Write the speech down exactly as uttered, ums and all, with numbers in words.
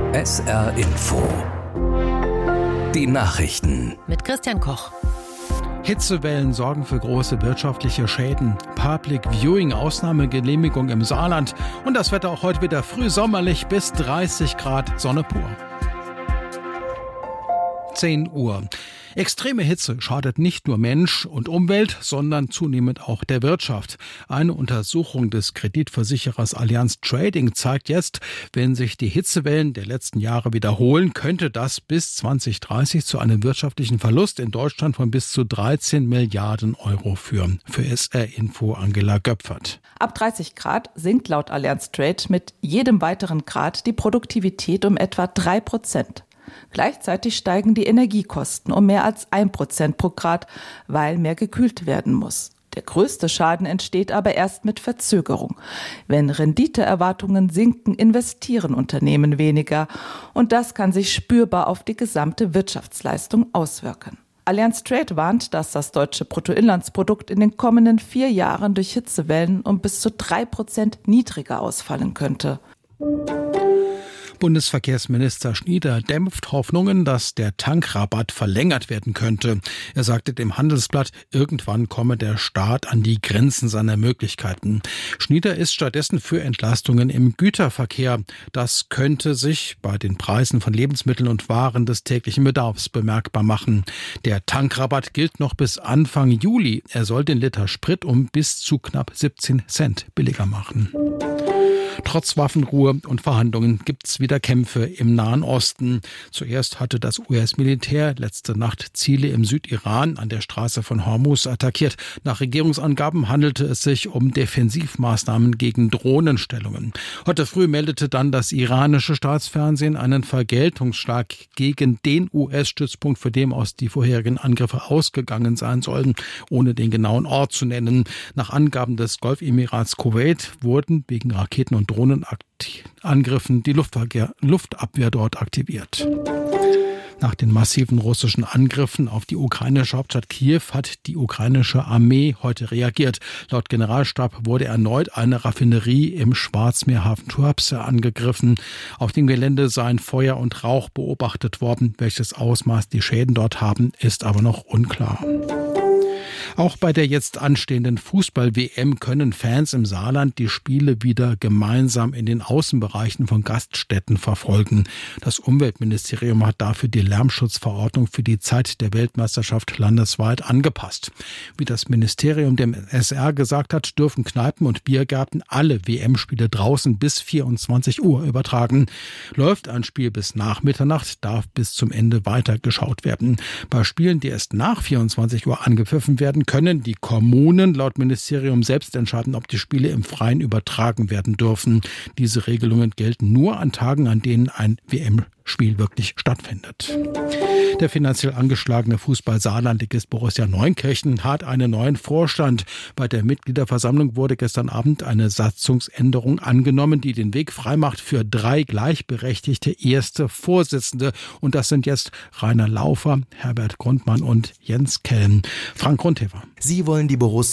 S R Info. Die Nachrichten. Mit Christian Koch. Hitzewellen sorgen für große wirtschaftliche Schäden. Public Viewing Ausnahmegenehmigung im Saarland. Und das Wetter auch heute wieder früh sommerlich bis dreißig Grad, Sonne pur. zehn Uhr. Extreme Hitze schadet nicht nur Mensch und Umwelt, sondern zunehmend auch der Wirtschaft. Eine Untersuchung des Kreditversicherers Allianz Trading zeigt jetzt, wenn sich die Hitzewellen der letzten Jahre wiederholen, könnte das bis zwanzig dreißig zu einem wirtschaftlichen Verlust in Deutschland von bis zu dreizehn Milliarden Euro führen. Für S R Info Angela Göpfert. Ab dreißig Grad sinkt laut Allianz Trade mit jedem weiteren Grad die Produktivität um etwa drei Prozent. Gleichzeitig steigen die Energiekosten um mehr als ein Prozent pro Grad, weil mehr gekühlt werden muss. Der größte Schaden entsteht aber erst mit Verzögerung. Wenn Renditeerwartungen sinken, investieren Unternehmen weniger. Und das kann sich spürbar auf die gesamte Wirtschaftsleistung auswirken. Allianz Trade warnt, dass das deutsche Bruttoinlandsprodukt in den kommenden vier Jahren durch Hitzewellen um bis zu drei Prozent niedriger ausfallen könnte. Bundesverkehrsminister Schnieder dämpft Hoffnungen, dass der Tankrabatt verlängert werden könnte. Er sagte dem Handelsblatt, irgendwann komme der Staat an die Grenzen seiner Möglichkeiten. Schnieder ist stattdessen für Entlastungen im Güterverkehr. Das könnte sich bei den Preisen von Lebensmitteln und Waren des täglichen Bedarfs bemerkbar machen. Der Tankrabatt gilt noch bis Anfang Juli. Er soll den Liter Sprit um bis zu knapp siebzehn Cent billiger machen. Trotz Waffenruhe und Verhandlungen gibt es wieder Kämpfe im Nahen Osten. Zuerst hatte das U S-Militär letzte Nacht Ziele im Südiran an der Straße von Hormuz attackiert. Nach Regierungsangaben handelte es sich um Defensivmaßnahmen gegen Drohnenstellungen. Heute früh meldete dann das iranische Staatsfernsehen einen Vergeltungsschlag gegen den U S-Stützpunkt, für den aus die vorherigen Angriffe ausgegangen sein sollen, ohne den genauen Ort zu nennen. Nach Angaben des Golfemirats Kuwait wurden wegen Raketen- und Drohnenangriffen die Luftverkehr, Luftabwehr dort aktiviert. Nach den massiven russischen Angriffen auf die ukrainische Hauptstadt Kiew hat die ukrainische Armee heute reagiert. Laut Generalstab wurde erneut eine Raffinerie im Schwarzmeerhafen Tuapse angegriffen. Auf dem Gelände seien Feuer und Rauch beobachtet worden. Welches Ausmaß die Schäden dort haben, ist aber noch unklar. Auch bei der jetzt anstehenden Fußball-W M können Fans im Saarland die Spiele wieder gemeinsam in den Außenbereichen von Gaststätten verfolgen. Das Umweltministerium hat dafür die Lärmschutzverordnung für die Zeit der Weltmeisterschaft landesweit angepasst. Wie das Ministerium dem S R gesagt hat, dürfen Kneipen und Biergärten alle W M-Spiele draußen bis vierundzwanzig Uhr übertragen. Läuft ein Spiel bis nach Mitternacht, darf bis zum Ende weitergeschaut werden. Bei Spielen, die erst nach vierundzwanzig Uhr angepfiffen werden, können die Kommunen laut Ministerium selbst entscheiden, ob die Spiele im Freien übertragen werden dürfen. Diese Regelungen gelten nur an Tagen, an denen ein W M-Spiel wirklich stattfindet. Der finanziell angeschlagene Fußball-Saarlandligist Borussia Neunkirchen hat einen neuen Vorstand. Bei der Mitgliederversammlung wurde gestern Abend eine Satzungsänderung angenommen, die den Weg freimacht für drei gleichberechtigte erste Vorsitzende. Und das sind jetzt Rainer Laufer, Herbert Grundmann und Jens Kelm. Frank Grundhefer. Sie wollen die Borussia